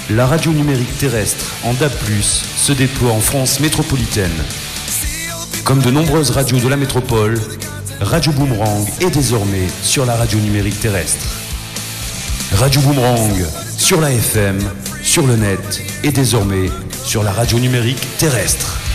La radio numérique terrestre en DAB+, se déploie en France métropolitaine. Comme de nombreuses radios de la métropole, Radio Boomerang est désormais sur la radio numérique terrestre. Radio Boomerang, sur la FM, sur le net et désormais sur la radio numérique terrestre.